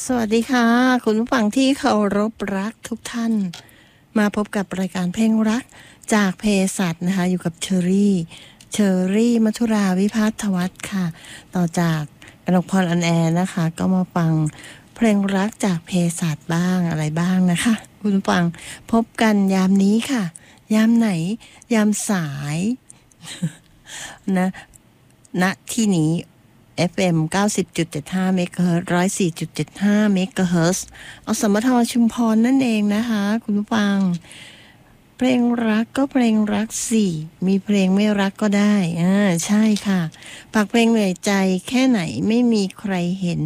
สวัสดีค่ะคุณผู้ฟังที่เคารพรักทุกท่านมาพบกับรายการเพลงรักจากเภสัชนะคะอยู่กับเชอรี่มัทุราวิภัทรวัฒน์ค่ะต่อจากกนกพรอันแอนะคะก็มาฟังเพลงรักจากเภสัชบ้างอะไรบ้างนะคะคุณผู้ฟังพบกันยามนี้ค่ะยามไหนยามสายนะณที่นี้FM 90.75 เมกะเฮิรตซ์ 104.75 เมกะเฮิรตซ์อสมทชุมพรนั่นเองนะคะคุณผู้ฟังเพลงรักก็เพลงรักสิมีเพลงไม่รักก็ได้ใช่ค่ะฝากเพลงเหนื่อยใจแค่ไหนไม่มีใครเห็น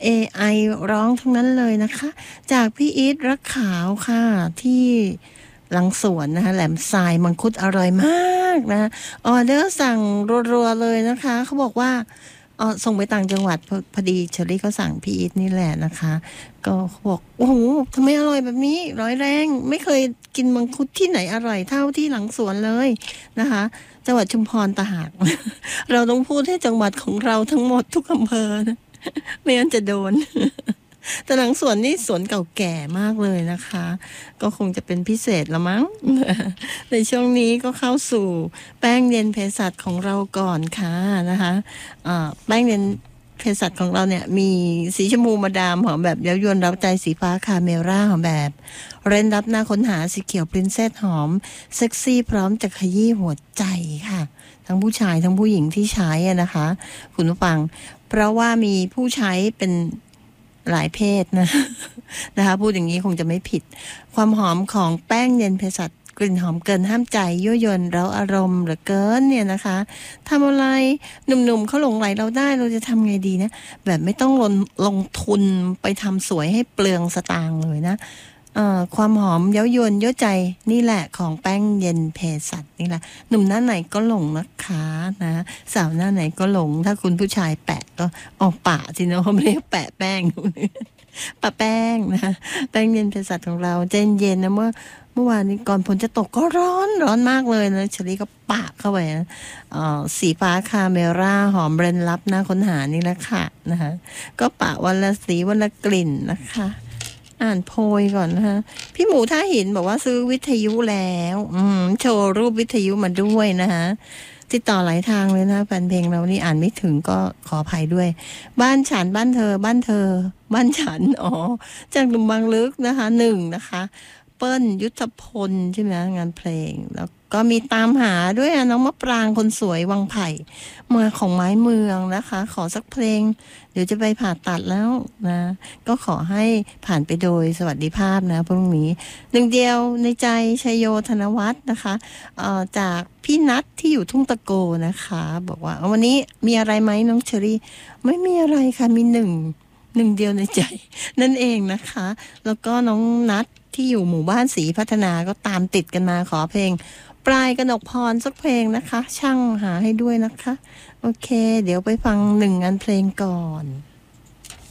AI ร้องทั้งนั้นเลยนะคะจากพี่อีทรักขาวค่ะที่หลังสวนนะคะแหลมทรายมังคุดอร่อยมากนะออเดอร์สั่งรัวๆเลยนะคะเขาบอกว่าส่งไปต่างจังหวัดพอดีเชอรี่เขาสั่งพี่อีทนี่แหละนะคะก็เขาบอกโอ้โหทำไมอร่อยแบบนี้ร้อยแรงไม่เคยกินมังคุดที่ไหนอร่อยเท่าที่หลังสวนเลยนะคะจังหวัดชุมพรต่างหาก เราต้องพูดให้จังหวัดของเราทั้งหมดทุกอำเภอนะไม่งั้นจะโดน แต่หลังสวนนี่สวนเก่าแก่มากเลยนะคะก็คงจะเป็นพิเศษละมั้ง ในช่วงนี้ก็เข้าสู่แป้งเย็นเภสัชของเราก่อนค่ะนะคะแป้งเย็นเภสัชของเราเนี่ยมีสีชมพูมาดามหอมแบบเย้ายวนเร้าใจสีฟ้าคาเมร่าหอมแบบเร้นรับหน้าค้นหาสีเขียวปรินเซสหอมเซ็กซี่พร้อมจะขยี้หัวใจค่ะทั้งผู้ชายทั้งผู้หญิงที่ใช้นะคะคุณผู้ฟังเพราะว่ามีผู้ใช้เป็นหลายเพศนะคะพูดอย่างนี้คงจะไม่ผิดความหอมของแป้งเย็นเภสัชกลิ่นหอมเกินห้ามใจยั่วยวนเราอารมณ์เหลือเกินเนี่ยนะคะทำอะไรหนุ่มๆเขาหลงไหลเราได้เราจะทำไงดีนะแบบไม่ต้องลงทุนไปทำสวยให้เปลืองสตางค์เลยนะความหอมเย้ายวนยั่วใจนี่แหละของแป้งเย็นเภสัชนี่แหละหนุ่มหน้าไหนก็หลงนะคะนะสาวหน้าไหนก็หลงถ้าคุณผู้ชายแปะก็ออกปะสิเนาะเขาไม่เรียกแปะแป้ง ปะแป้งนะแป้งเย็นเภสัชของเราเย็นๆนะเมื่อวานนี้ก่อนฝนจะตกก็ร้อนมากเลยนะเชอรี่ก็ปะเข้าไปนะสีฟ้าคาเมร่าหอมเบรนลับนะค้นหานี่แหละค่ะนะคะก็ปะวันละสีวันละกลิ่นนะคะอ่านโพยก่อนนะคะพี่หมูท่าหินบอกว่าซื้อวิทยุแล้วโชว์รูปวิทยุมาด้วยนะคะติดต่อหลายทางเลยนะแฟนเพลงเรานี่อ่านไม่ถึงก็ขออภัยด้วยบ้านฉันบ้านเธอบ้านเธอบ้านฉันจากหนุ่มบางลึกนะคะ1นะคะเปิ้ลยุทธพลใช่ไหมงานเพลงแล้วก็มีตามหาด้วยน้องมะปรางคนสวยวังไผ่เมืองของไม้เมืองนะคะขอสักเพลงเดี๋ยวจะไปผ่าตัดแล้วนะก็ขอให้ผ่านไปโดยสวัสดิภาพนะพรุ่งนี้หนึ่งเดียวในใจชัยโยธนวัฒน์นะคะจากพี่นัทที่อยู่ทุ่งตะโกนะคะบอกว่าวันนี้มีอะไรไหมน้องเชอรี่ไม่มีอะไรค่ะมีหนึ่งเดียวในใจนั่นเองนะคะแล้วก็น้องนัทที่อยู่หมู่บ้านศรีพัฒนาก็ตามติดกันมาขอเพลงปลายกนกพรสักเพลงนะคะช่างหาให้ด้วยนะคะโอเคเดี๋ยวไปฟัง1 งานเพลงก่อน